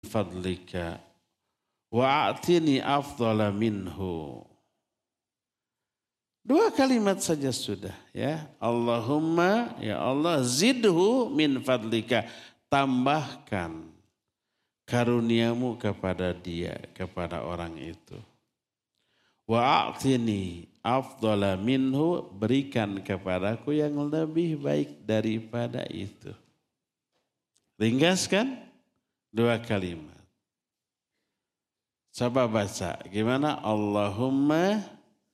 fadlika wa'atini afdala minhu. Dua kalimat saja sudah ya. Allahumma ya Allah zidhu min fadlika. Tambahkan karuniamu kepada dia, kepada orang itu. Wa'atini afdala minhu. Berikan kepadaku yang lebih baik daripada itu. Ringkaskan dua kalimat. Coba baca. Gimana? Allahumma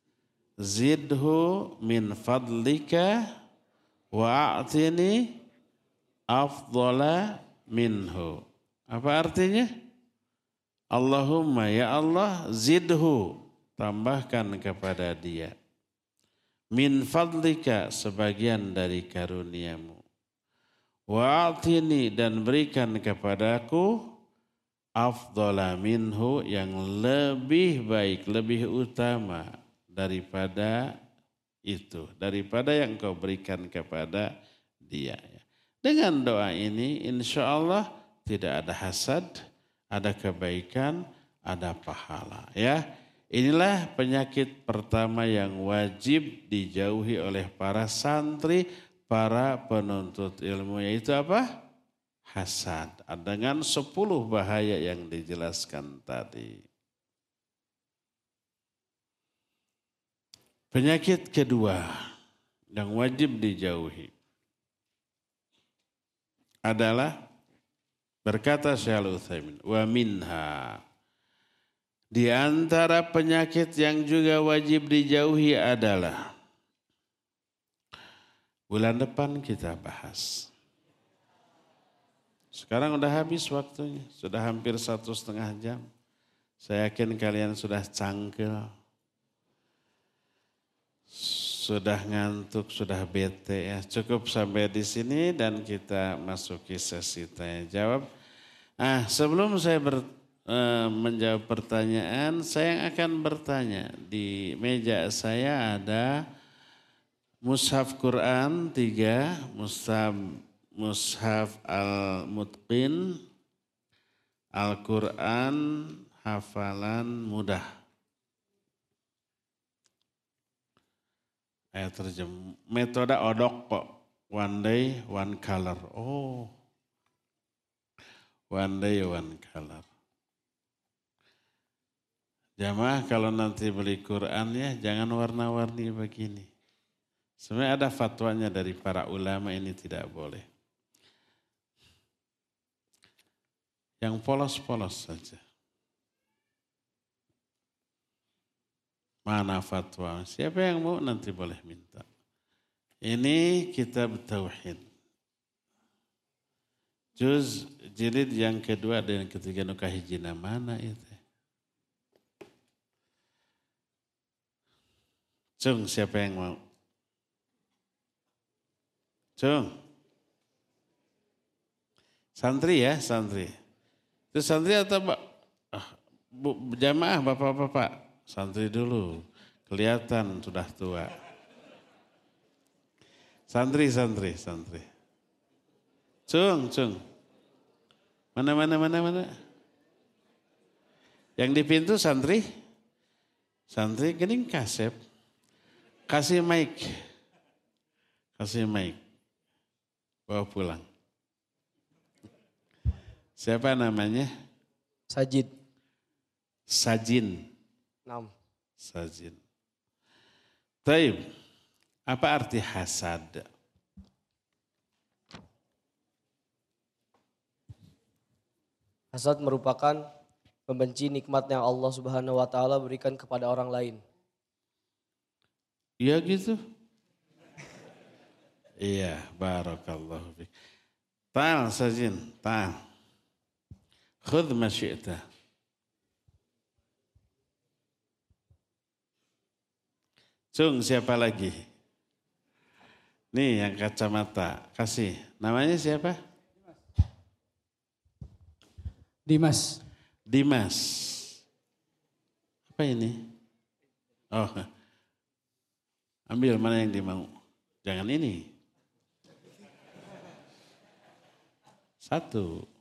zidhu min fadlika wa'atini afdala minhu. Apa artinya? Allahumma ya Allah zidhu. Tambahkan kepada dia. Min fadlika sebagian dari karuniamu. Wa'atini dan berikan kepadaku afdala minhu yang lebih baik, lebih utama daripada itu. Daripada yang kau berikan kepada dia. Dengan doa ini insya Allah tidak ada hasad, ada kebaikan, ada pahala. Ya, inilah penyakit pertama yang wajib dijauhi oleh para santri, para penuntut ilmu, yaitu apa? Hasad. Dengan 10 bahaya yang dijelaskan tadi. Penyakit kedua yang wajib dijauhi adalah berkata Syekh Al-Utsaimin, wa minha, di antara penyakit yang juga wajib dijauhi adalah bulan depan kita bahas. Sekarang udah habis waktunya, sudah hampir 1,5 jam. Saya yakin kalian sudah cangkel, sudah ngantuk, sudah bete ya. Cukup sampai di sini dan kita masuki sesi tanya jawab. Sebelum saya menjawab pertanyaan, saya akan bertanya. Di meja saya ada mushaf Quran 3, mushaf Al-Mutqin, Al-Quran hafalan mudah. Ayat terjem. Metode odok kok. One day, one color. Oh. One day, one color. Jamaah kalau nanti beli Quran ya jangan warna-warni begini. Sebenarnya ada fatwanya dari para ulama ini tidak boleh. Yang polos-polos saja. Mana fatwa? Siapa yang mau nanti boleh minta. Ini kitab Tauhid. Juz jilid yang kedua dan yang ketiga nukahijina mana itu? Cung, siapa yang mau? Cung. Santri ya, santri. Itu santri atau jamaah bapak-bapak? Santri dulu, kelihatan sudah tua. Santri. Cung. Mana? Yang di pintu santri? Santri gening kasep. Kasih mic. Bawa pulang. Siapa namanya? Sajin. Sajin. Taib. Apa arti hasad? Hasad merupakan membenci nikmat yang Allah Subhanahu wa taala berikan kepada orang lain. Iya gitu. Iya, barakallahu fiik. Ta'al Sajin, ta'al. Khudh ma syi'ta. Cung, siapa lagi? Nih yang kacamata, kasih. Namanya siapa? Dimas. Apa ini? Oh, ambil mana yang dimau. Jangan ini. 1.